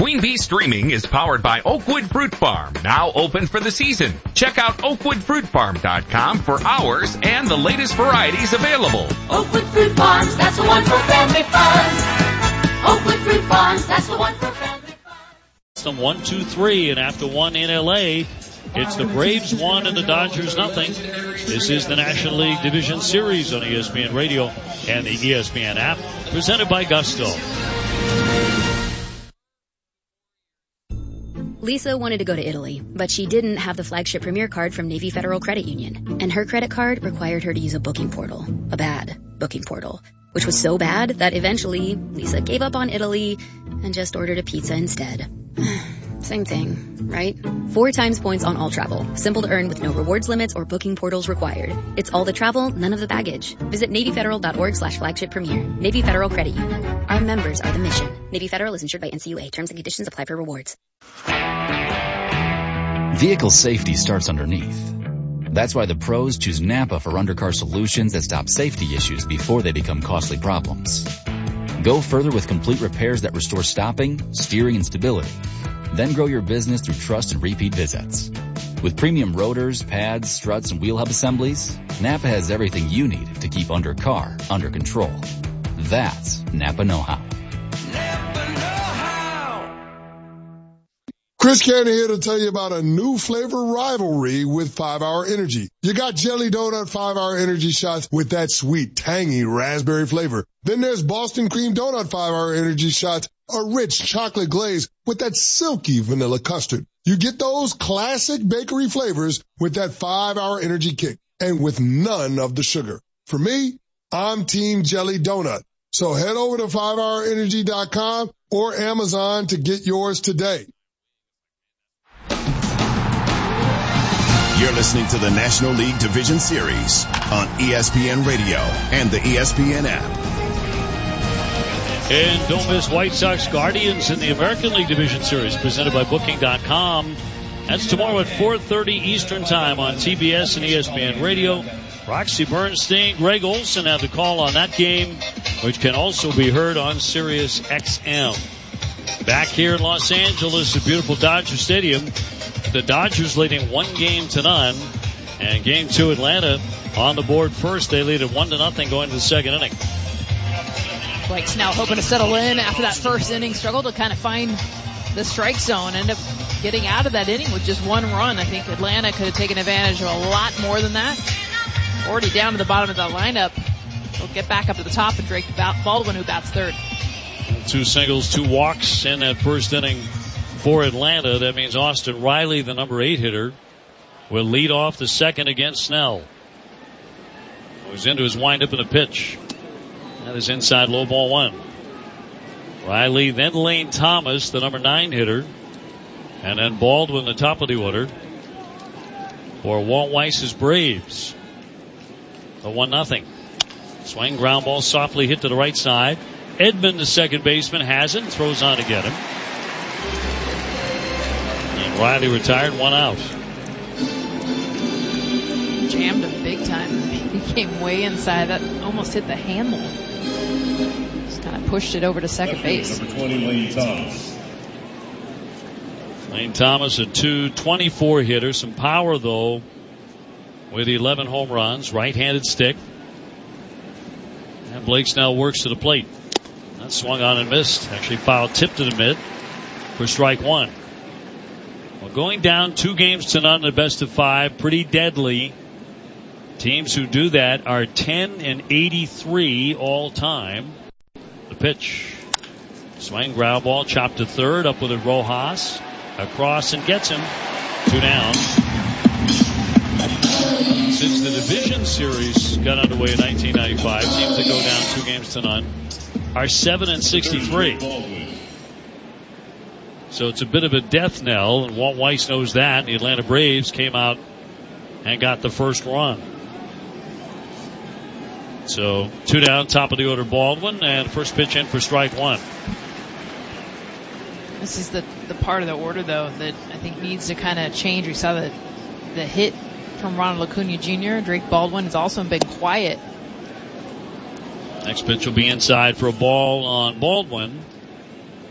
Queen Bee Streaming is powered by Oakwood Fruit Farm, now open for the season. Check out oakwoodfruitfarm.com for hours and the latest varieties available. Oakwood Fruit Farms, that's the one for family fun. Oakwood Fruit Farms, that's the one for family fun. Some 1-2-3, and after one in L.A., it's the Braves 1 and the Dodgers nothing. This is the National League Division Series on ESPN Radio and the ESPN app, presented by Gusto. Lisa wanted to go to Italy, but she didn't have the flagship Premier card from Navy Federal Credit Union. And her credit card required her to use a booking portal. A bad booking portal. Which was so bad that eventually Lisa gave up on Italy and just ordered a pizza instead. Same thing, right? 4 times points on all travel. Simple to earn with no rewards limits or booking portals required. It's all the travel, none of the baggage. Visit NavyFederal.org/flagship premier. Navy Federal Credit Union. Our members are the mission. Navy Federal is insured by NCUA. Terms and conditions apply for rewards. Vehicle safety starts underneath. That's why the pros choose Napa for undercar solutions that stop safety issues before they become costly problems. Go further with complete repairs that restore stopping, steering, and stability. Then grow your business through trust and repeat visits. With premium rotors, pads, struts, and wheel hub assemblies, Napa has everything you need to keep undercar under control. That's Napa know-how. Chris Cannon here to tell you about a new flavor rivalry with 5-Hour Energy. You got Jelly Donut 5-Hour Energy shots with that sweet, tangy raspberry flavor. Then there's Boston Cream Donut 5-Hour Energy shots, a rich chocolate glaze with that silky vanilla custard. You get those classic bakery flavors with that 5-Hour Energy kick and with none of the sugar. For me, I'm Team Jelly Donut. So head over to 5hourenergy.com or Amazon to get yours today. You're listening to the National League Division Series on ESPN Radio and the ESPN app. And don't miss White Sox Guardians in the American League Division Series, presented by Booking.com. That's tomorrow at 4:30 Eastern Time on TBS and ESPN Radio. Roxy Bernstein, Greg Olson have the call on that game, which can also be heard on Sirius XM. Back here in Los Angeles at beautiful Dodger Stadium, the Dodgers leading 1-0. And game 2, Atlanta on the board first. They lead at 1-0 going to the second inning. Blake's now hoping to settle in after that first inning. Struggled to kind of find the strike zone. Ended up getting out of that inning with just 1 run. I think Atlanta could have taken advantage of a lot more than that. Already down to the bottom of that lineup. They'll get back up to the top and Drake Baldwin, who bats third. 2 singles, 2 walks in that first inning for Atlanta. That means Austin Riley, the number 8 hitter, will lead off the second against Snell. Goes into his windup and a pitch. That is inside, low ball 1. Riley, then Lane Thomas, the number 9 hitter, and then Baldwin, the top of the order for Walt Weiss's Braves. The 1-0. Swing, ground ball softly hit to the right side. Edman, the second baseman, has it and throws on to get him. And Riley retired, 1 out. Jammed him big time. He came way inside. That almost hit the handle. Just kind of pushed it over to second base. Number 20, Lane Thomas. Lane Thomas, a .224 hitter. Some power, though, with 11 home runs. Right-handed stick. And Blake Snell works to the plate. That swung on and missed. Actually foul tipped to the mid for strike 1. Well, going down 2-0 in the best of 5, pretty deadly. Teams who do that are 10-83 all time. The pitch. Swing, ground ball, chopped to third, up with it Rojas. Across and gets him. 2 down. Since the division series got underway in 1995, teams that go down 2-0 are 7-63. So it's a bit of a death knell, and Walt Weiss knows that. The Atlanta Braves came out and got the first run. So 2 down, top of the order Baldwin, and first pitch in for strike 1. This is the part of the order, though, that I think needs to kind of change. We saw the hit from Ronald Acuna Jr. Drake Baldwin has also been quiet. Next pitch will be inside for a ball on Baldwin.